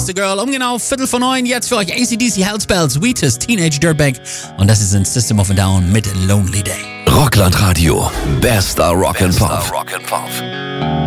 Beste Girl. Genau 8:45 jetzt für euch AC/DC Hellspells, Wheatus, Teenage Dirtbag. Und das ist ein System of a Down mit Lonely Day. Rockland Radio. Bester Rock and Pop.